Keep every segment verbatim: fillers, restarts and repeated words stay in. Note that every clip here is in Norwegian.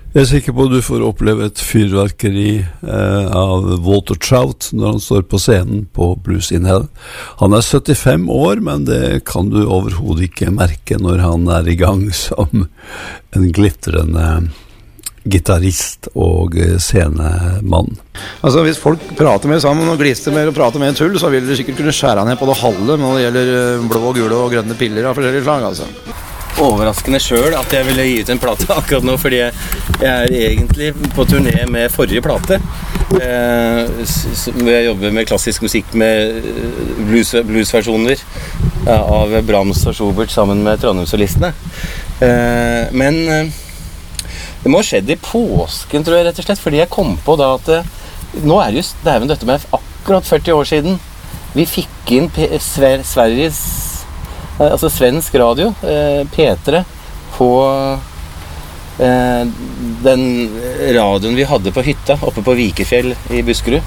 Jeg er sikker på at du får oppleve et fyrverkeri eh, av Walter Trout når han står på scenen på Blues in Hell. Han er syttifem år, men det kan du overhodet ikke merke når han er i gang som en glitrende gitarist og scenemann. Altså hvis folk prater mer sammen og glister mer og prater mer tull, så vil de sikkert kunne skjære ned på det halve når det gjelder blå, gule og grønne piller av forskjellige slag, altså. Overraskende selv at jeg ville gi ut en plate akkurat nå, fordi jeg, jeg er egentlig på turné med forrige plate, eh, hvor jeg jobber med klassisk musikk med blues, bluesversjoner ja, av Brahms og Schubert sammen med Trondheimssolistene. Eh, men eh, det må ha skjedd i påsken, tror jeg, rett og slett, fordi jeg kom på da at eh, nå er det just, det er jo dette med akkurat førti år siden vi fikk inn P- Sver- Sveriges altså svensk radio, eh, P tre, på eh, den radioen vi hadde på hytta oppe på Vikefjell i Buskerud.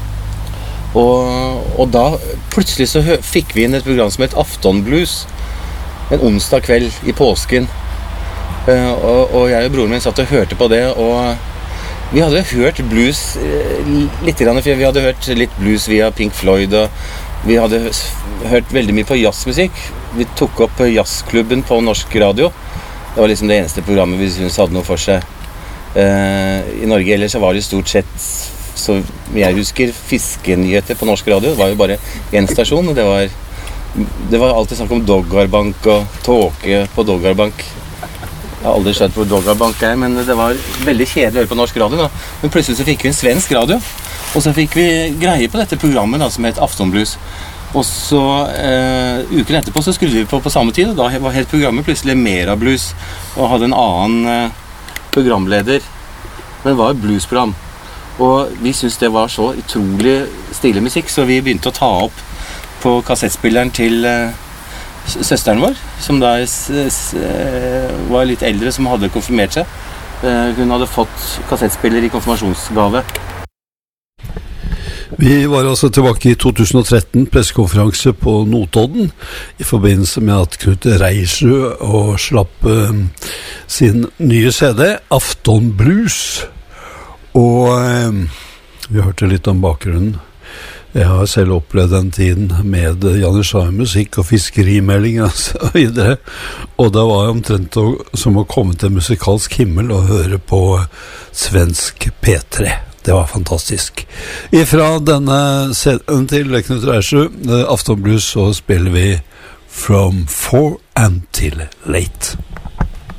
Og, og da plutselig så hø- fikk vi inn et program som het Aftonblues, en onsdag kveld i påsken. Eh, og, og jeg og broren min satt og hørte på det, og vi hadde hørt blues eh, litt grann, for vi hadde hørt litt blues via Pink Floyd, og vi hadde hørt veldig mye på jazzmusikk. Vi tok opp jazzklubben på norsk radio. Det var liksom det eneste programmet vi syntes hadde noe for seg eh, i Norge. Ellers så var det stort sett, så jeg husker, fiskenyheter på norsk radio. Det var jo bare en stasjon, og det var, det var alltid snakk om Doggerbank og tåke på Doggerbank. Jeg har aldri skjønt hvor Doggerbank er, men det var veldig kjedelig å høre på norsk radio da. Men plutselig så fikk vi en svensk radio, og så fikk vi greie på dette programmet da, som het Aftonblues. Og så eh, uken etterpå så skulle vi på på samme tid, og da var helt programmet plutselig mer av blues, og hadde en annen eh, programleder, men det var et bluesprogram. Og vi syntes det var så utrolig stilig musikk, så vi begynte å ta opp på kassettspilleren til eh, søsteren vår, som da s- s- var litt eldre, som hadde konfirmert seg. Eh, hun hadde fått kassettspiller i konfirmasjonsgave. Vi var altså tilbake i to tusen og tretten, pressekonferanse på Notodden, i forbindelse med at Knut Reiersrud og slapp uh, sin nye C D, Aftonblues. Og uh, vi hørte litt om bakgrunnen. Jeg har selv opplevd den tiden med Janitsjar-musikk og fiskerimelding og så videre. Og det var omtrent å, som å komme til musikalsk himmel og høre på svensk P tre. Det var fantastisk. Ifra denne scenen til Knut Reiersrud, Aftonblues, så spiller vi From Four Until Late.